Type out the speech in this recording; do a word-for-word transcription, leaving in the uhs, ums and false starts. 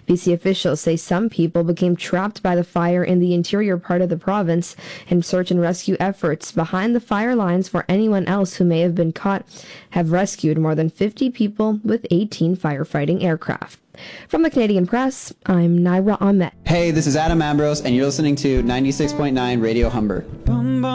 B C officials say some people became trapped by the fire in the interior part of the province, and search and rescue efforts behind the fire lines for anyone else who may have been caught have rescued more than fifty people with eighteen firefighting aircraft. From the Canadian Press, I'm Naira Ahmed. Hey, this is Adam Ambrose, and you're listening to ninety-six point nine Radio Humber.